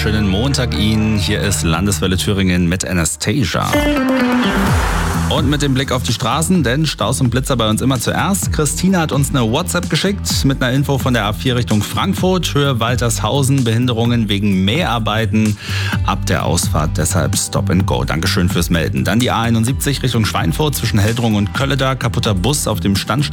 wunderschönen Montag Ihnen. Hier ist Landeswelle Thüringen mit Anastasia. Und mit dem Blick auf die Straßen, denn Staus und Blitzer bei uns immer zuerst. Christina hat uns eine WhatsApp geschickt mit einer Info von der A4 Richtung Frankfurt, Höhe Waltershausen, Behinderungen wegen Mäharbeiten ab der Ausfahrt, deshalb Stop and Go. Dankeschön fürs Melden. Dann die A71 Richtung Schweinfurt zwischen Heldrung und Kölleda, kaputter Bus auf dem Standstreifen.